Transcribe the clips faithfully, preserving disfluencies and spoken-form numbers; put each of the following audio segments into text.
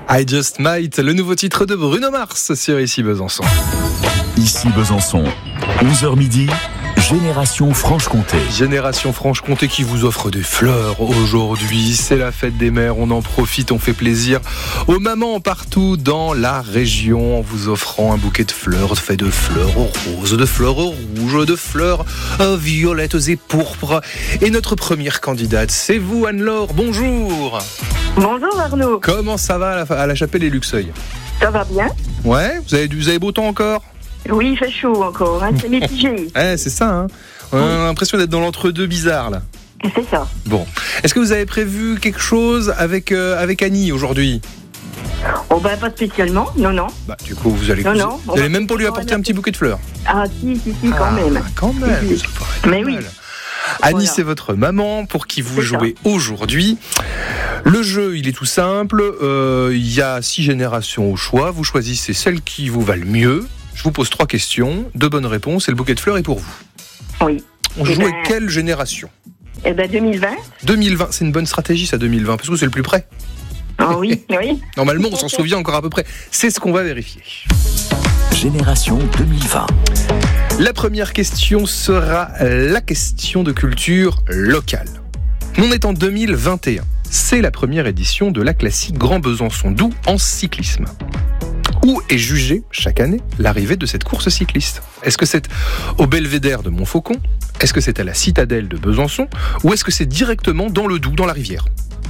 I Just Might, le nouveau titre de Bruno Mars sur Ici Besançon. Ici Besançon, onze heures midi, Génération Franche-Comté. Génération Franche-Comté qui vous offre des fleurs aujourd'hui. C'est la fête des mères, on en profite, on fait plaisir aux mamans partout dans la région en vous offrant un bouquet de fleurs, fait de fleurs roses, de fleurs rouges, de fleurs violettes et pourpres. Et notre première candidate, c'est vous Anne-Laure, bonjour. Bonjour Arnaud. Comment ça va à la, à la Chapelle et Luxeuil? Ça va bien? Ouais, vous avez, vous avez beau temps encore? Oui, il fait chaud encore, hein, c'est mitigé. Ouais, c'est ça, hein. On a l'impression d'être dans l'entre-deux bizarre, là. C'est ça. Bon. Est-ce que vous avez prévu quelque chose avec, euh, avec Annie aujourd'hui? Oh ben pas spécialement, non, non. Bah du coup, vous allez, non, vous, non, vous allez même pas lui apporter un petit bouquet de fleurs? Ah si, si, si, quand ah, même. Quand même, si, si. ça paraît pas Mais mal. oui. Annie, Voilà. c'est votre maman pour qui vous C'est jouez aujourd'hui. Le jeu, il est tout simple. Euh, il y a six générations au choix. Vous choisissez celle qui vous va le mieux. Je vous pose trois questions, deux bonnes réponses et le bouquet de fleurs est pour vous. Oui. On Eh joue ben, avec quelle génération? Eh ben deux mille vingt. deux mille vingt, c'est une bonne stratégie ça, deux mille vingt, parce que c'est le plus près. Ah oui, oui. Normalement, on s'en souvient encore à peu près. C'est ce qu'on va vérifier. Génération deux mille vingt. La première question sera la question de culture locale. On est en deux mille vingt et un. C'est la première édition de la classique Grand Besançon Doux en cyclisme. Où est jugée chaque année l'arrivée de cette course cycliste? Est-ce que c'est au Belvédère de Montfaucon? Est-ce que c'est à la citadelle de Besançon? Ou est-ce que c'est directement dans le Doubs, dans la rivière?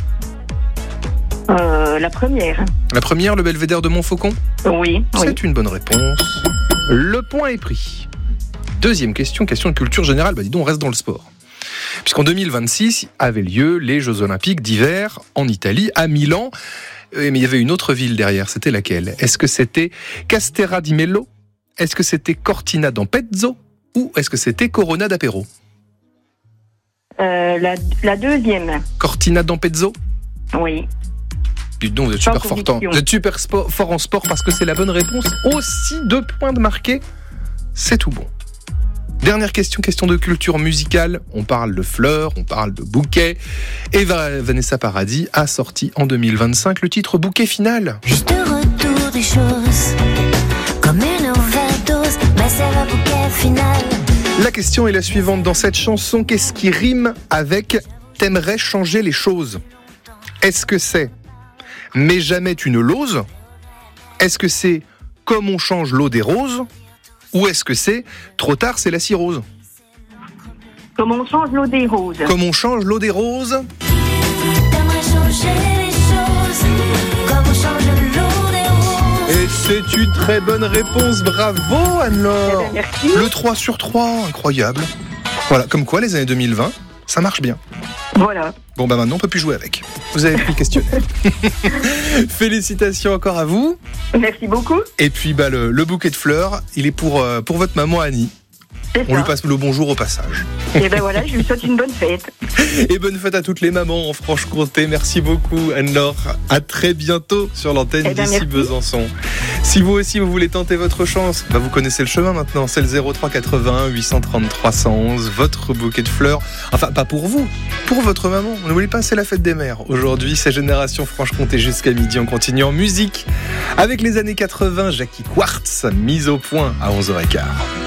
Euh, la première. La première, le Belvédère de Montfaucon? Oui, C'est oui. une bonne réponse. Le point est pris. Deuxième question, question de culture générale. Bah dis donc, on reste dans le sport. Puisqu'en deux mille vingt-six avaient lieu les Jeux Olympiques d'hiver en Italie, à Milan. Mais il y avait une autre ville derrière, c'était laquelle? Est-ce que c'était Castera di Mello? Est-ce que c'était Cortina d'Ampezzo? Ou est-ce que c'était Corona d'Apero? Euh, la, la deuxième. Cortina d'Ampezzo? Oui. Dites donc, vous êtes Sans super fort, conviction. vous êtes super sport, fort en sport parce que c'est la bonne réponse. Aussi deux points de marqué, c'est tout bon. Dernière question, question de culture musicale. On parle de fleurs, on parle de bouquets. Et Vanessa Paradis a sorti en deux mille vingt-cinq le titre Bouquet Final. Juste le retour des choses, comme une overdose, mais c'est le bouquet final. La question est la suivante. Dans cette chanson, qu'est-ce qui rime avec « T'aimerais changer les choses » ? Est-ce que c'est « Mais jamais tu ne l'oses » ? Est-ce que c'est « Comme on change l'eau des roses » ? Ou est-ce que c'est « Trop tard, c'est la cirrhose » ? Comme on change l'eau des roses. Comme on change l'eau des roses. T'aimerais changer les choses, comme on change l'eau des roses. Et c'est une très bonne réponse. Bravo Anne-Laure. Eh ben, merci. Le trois sur trois, incroyable. Voilà, comme quoi les années deux mille vingt, ça marche bien. Voilà. Bon bah maintenant on peut plus jouer avec. Vous avez pris le questionnaire. Félicitations encore à vous. Merci beaucoup. Et puis bah le, le bouquet de fleurs, il est pour, euh, pour votre maman Annie. C'est On lui ça. passe le bonjour au passage. Et ben voilà, je lui souhaite une bonne fête. Et bonne fête à toutes les mamans en Franche-Comté. Merci beaucoup Anne-Laure. À très bientôt sur l'antenne Eh ben, d'ici merci. Besançon. Si vous aussi vous voulez tenter votre chance, bah vous connaissez le chemin maintenant. C'est le zéro trois quatre-vingt-un huit cent trente trois cent onze. Votre bouquet de fleurs. Enfin pas pour vous, pour votre maman. N'oubliez pas, c'est la fête des mères. Aujourd'hui, c'est Génération Franche-Comté jusqu'à midi. On continue en musique avec les années quatre-vingts. Jackie Quartz, mise au point à onze heures quinze.